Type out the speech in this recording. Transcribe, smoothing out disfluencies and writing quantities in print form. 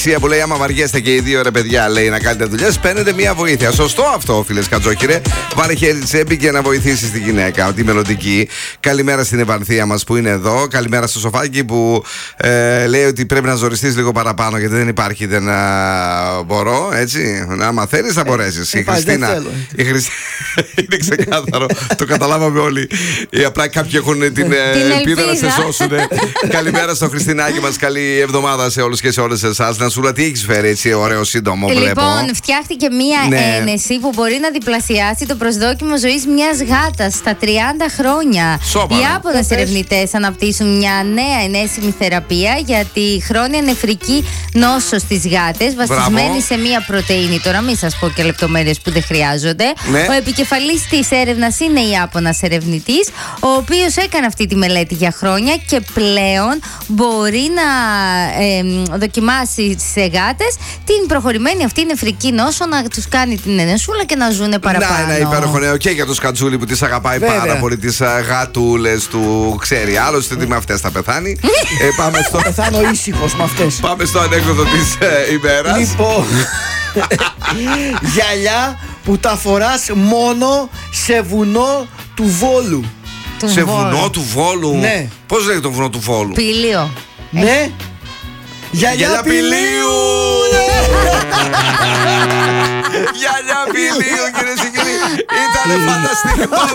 Που λέει: άμα βαριέστε και οι δύο ρε παιδιά, λέει να κάνετε δουλειές, παίρνετε μία βοήθεια. Σωστό αυτό, φίλε Κατζόκυρε. Βάλε χέρι τη τσέπη και να βοηθήσει τη γυναίκα, τη μελλοντική. Καλημέρα στην Ευανθία μας που είναι εδώ. Καλημέρα στο Σοφάκι που λέει ότι πρέπει να ζοριστείς λίγο παραπάνω γιατί δεν υπάρχει, δεν μπορώ. Έτσι. Άμα θέλεις θα μπορέσεις. Η Χριστίνα. Είναι ξεκάθαρο. Το καταλάβαμε όλοι. Απλά κάποιοι έχουν την ελπίδα να σε σώσουν. Καλημέρα στο Χριστινάκι μας. Καλή εβδομάδα σε όλους και σε όλες εσάς. Σούλα, τι έχεις φέρει έτσι ωραίο σύντομο βλέπω. Λοιπόν, φτιάχτηκε μία ένεση που μπορεί να διπλασιάσει το προσδόκιμο ζωής μιας γάτας στα 30 χρόνια. Οι Ιάπωνες ερευνητές αναπτύσσουν μια νέα ενέσιμη θεραπεία για τη χρόνια νεφρική νόσο στις γάτες, βασισμένη σε μια πρωτεΐνη. Τώρα μην σας πω και λεπτομέρειες που δεν χρειάζονται. Ο επικεφαλής της έρευνας είναι Ιάπωνας ερευνητής, ο οποίος έκανε αυτή τη μελέτη για χρόνια και πλέον μπορεί να δοκιμάσει σε γάτες την προχωρημένη αυτή νεφρική νόσο, να τους κάνει την ενεσούλα και να ζουνε παραπάνω. Να, ένα υπέροχο νέο και για το Σκατζούλι που τις αγαπάει πάρα πολύ, τις γατούλες του. Ξέρει άλλωστε ότι με αυτές θα πεθάνει. Πάμε στο... Θα πεθάνω ήσυχος με αυτές. Πάμε στο ανέκδοτο της ημέρας. Λοιπόν, γυαλιά που τα φοράς μόνο σε βουνό του Βόλου. Σε βουνό του Βόλου. Ναι. Πώς λέγεται το βουνό του Βόλου? Πηλίο. Ναι. Γυαλιά Πηλίου! Γυαλιά Πηλίου, κυρίες και κύριοι. Ήτανε φανταστικό.